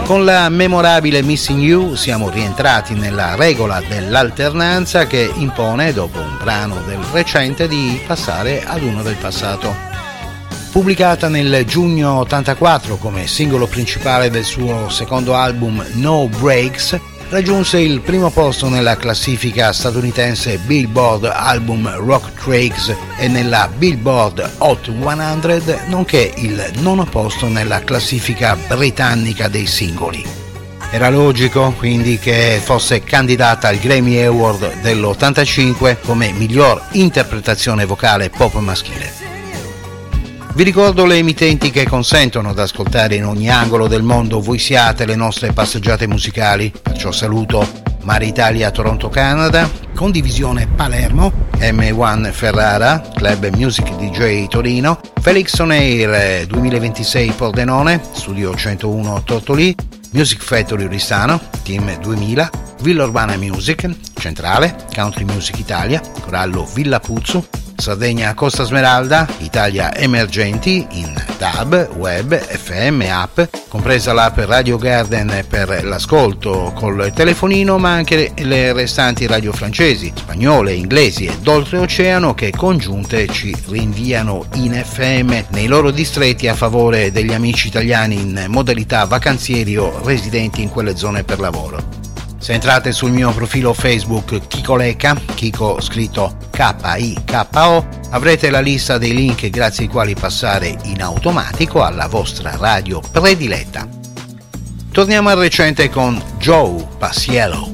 Con la memorabile Missing You siamo rientrati nella regola dell'alternanza che impone, dopo un brano del recente, di passare ad uno del passato. Pubblicata nel giugno 84 come singolo principale del suo secondo album No Breaks, raggiunse il primo posto nella classifica statunitense Billboard Album Rock Tracks e nella Billboard Hot 100, nonché il nono posto nella classifica britannica dei singoli. Era logico quindi che fosse candidata al Grammy Award dell'85 come miglior interpretazione vocale pop maschile. Vi ricordo le emittenti che consentono ad ascoltare in ogni angolo del mondo voi siate le nostre passeggiate musicali, perciò saluto Mare Italia Toronto Canada, Condivisione Palermo, M1 Ferrara, Club Music DJ Torino, Felix On Air 2026 Pordenone, Studio 101 Tortolì, Music Factory Ristano, Team 2000, Villa Urbana Music, Centrale, Country Music Italia, Corallo Villa Puzzo, Sardegna Costa Smeralda, Italia Emergenti in DAB, web, FM, app, compresa l'app Radio Garden per l'ascolto col telefonino, ma anche le restanti radio francesi, spagnole, inglesi ed oltreoceano che congiunte ci rinviano in FM nei loro distretti a favore degli amici italiani in modalità vacanzieri o residenti in quelle zone per lavoro. Se entrate sul mio profilo Facebook Kiko Lecca, Kiko scritto K-I-K-O, avrete la lista dei link grazie ai quali passare in automatico alla vostra radio prediletta. Torniamo al recente con Joe Paciello.